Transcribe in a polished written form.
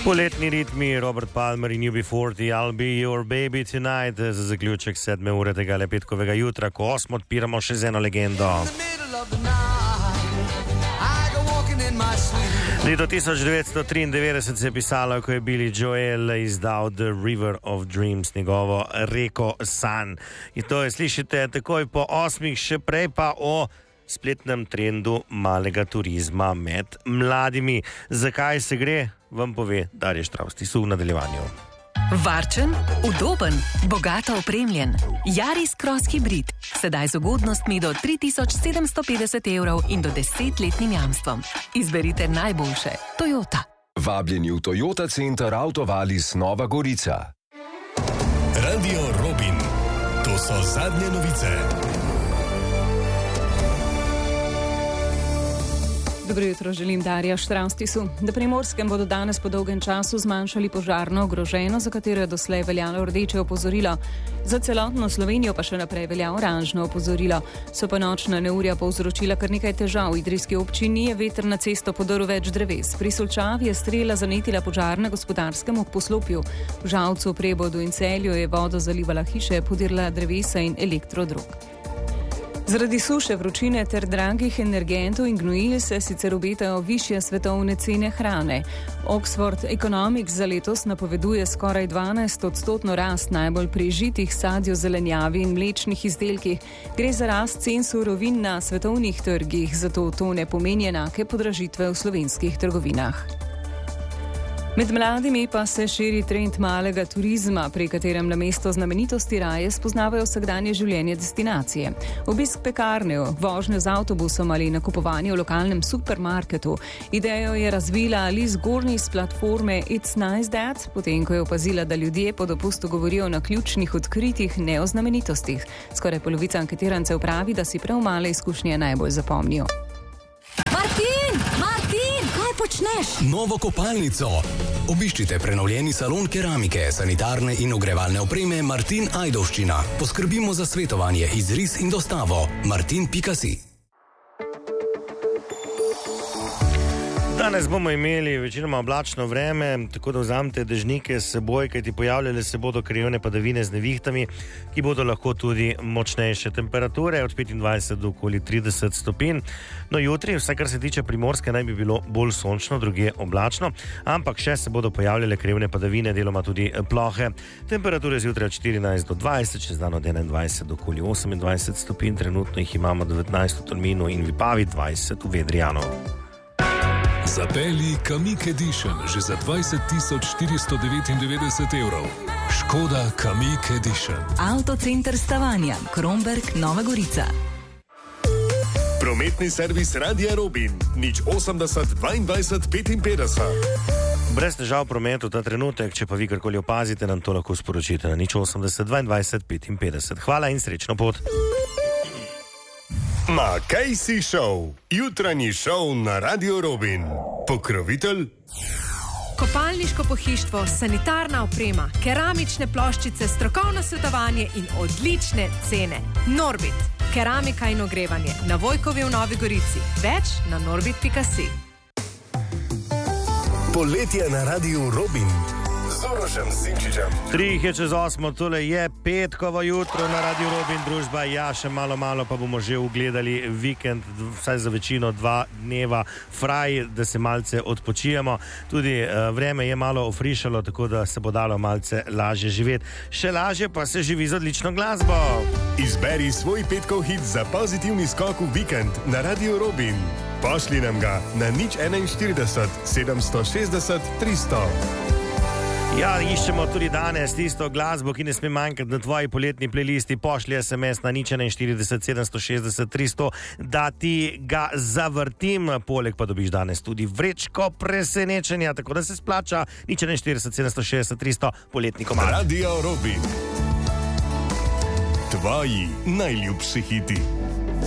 Poletni ritmi, Robert Palmer in UB40, I'll be your baby tonight, za zaključek 7. ure tega petkovega jutra, ko 8 odpiramo še z eno legendo. Leto 1993 se je pisalo, ko je Billy Joel izdal The River of Dreams, njegovo reko sanj. In to je, slišite, takoj po 8, še prej pa o spletnem trendu malega turizma med mladimi. Zakaj se gre, vam pove Darja Štravs Tisu v nadaljevanju. Varčen, udoben, bogato opremljen. Yaris Cross Hybrid. Sedaj z ugodnostmi do 3750 evrov in do 10-letnim jamstvom. Izberite najboljše. Toyota. Vabljeni v Toyota Center Autovalis Nova Gorica. Radio Robin. To so zadnje novice. Dobro jutro, želim Darja Štravs Tisu. Na Primorskem bodo danes po dolgem času zmanjšali požarno ogroženo, za katero je doslej veljalo rdeče opozorilo. Za celotno Slovenijo pa še naprej velja oranžno opozorilo. So pa nočna neurja povzročila kar nekaj težav. V idrijski občini je veter na cesto podrl več dreves. Pri Solčavi je strela zanetila požar na Gospodarskem ob poslopju. V Žalcu, Prebodu in Celju je vodo zalivala hiše, podirala drevesa in elektrodrog. Zaradi suše, vročine ter dragih energentov in gnojil se sicer obetajo višje svetovne cene hrane. Oxford Economics za letos napoveduje skoraj 12% rast, najbolj pri žitih, sadju, zelenjavi in mlečnih izdelkih. Gre za rast cen surovin na svetovnih trgih, zato to ne pomeni enake podražitve v slovenskih trgovinah. Med mladimi pa se širi trend malega turizma, pri katerem namesto znamenitosti raje spoznavajo vsakdanje življenje destinacije. Obisk pekarne, vožnjo z avtobusom ali nakupovanje v lokalnem supermarketu. Idejo je razvila Liz Gorney z platforme It's Nice That, potem ko je opazila, da ljudje po dopustu govorijo o naključnih odkritjih, ne o znamenitostih. Skoraj polovica anketirancev pravi, da si prav male izkušnje najbolj zapomnijo. Martin, kaj počneš? Novo kopalnico. Obiščite prenovljeni salon keramike, sanitarne in ogrevalne opreme Martin Ajdovščina. Poskrbimo za svetovanje, izris in dostavo. martin.si. Danes bomo imeli večinoma oblačno vreme, tako da vzamete dežnike s seboj, kajti pojavljale se bodo krajevne padavine z nevihtami, ki bodo lahko tudi močnejše. Temperature od 25 do okoli 30 stopinj. No, jutri, vsaj kar se tiče Primorske, naj bi bilo bolj sončno, drugje oblačno, ampak še se bodo pojavljale krajevne padavine, deloma tudi plohe. Temperature zjutraj od 14 do 20, čez dan od 21 do okoli 28 stopinj, trenutno jih imamo 19 v Tolminu in Vipavi, 20 v Vedrijanu. Zapelji Kamiq Edition že za 20.499 evrov. Škoda Kamiq Edition. Autocenter Stavanja, Kromberk, Nova Gorica. Prometni servis Radia Robin. 080 22 55. Brez težav v prometu ta trenutek, če pa vi karkoli opazite, nam to lahko sporočite na 080 22 55. Hvala in srečno pot. Makejsi Show. Jutranji šov na Radio Robin. Pokrovitelj? Kopalniško pohištvo, sanitarna oprema, keramične ploščice, strokovno svetovanje in odlične cene. Norbit. Keramika in ogrevanje. Na Vojkovi v Novi Gorici. Več na norbit.si. Poletje na Radio Robin. Z Urošem Sinčičem. 3 je čez 8, tole je petkovo jutro na Radio Robin, družba. Ja, še malo pa bomo že ugledali vikend, vsaj za večino 2 dneva fraj, da se malce odpočijemo. Tudi vreme je malo ofrišalo, tako da se bo dalo malce lažje živeti. Še lažje pa se živi z odlično glasbo. Izberi svoj petkov hit za pozitivni skok v vikend na Radio Robin. Pošli nam ga na 041 760 300. Ja, iščemo tudi danes tisto glasbo, ki ne sme manjkati na tvoji poletni playlisti. Pošli SMS na 041 760 300, da ti ga zavrtim. Poleg pa dobiš danes tudi vrečko presenečenja, tako da se splača. 041 760 300, poletni komad. Radio Robin. Tvoji najljubši hiti.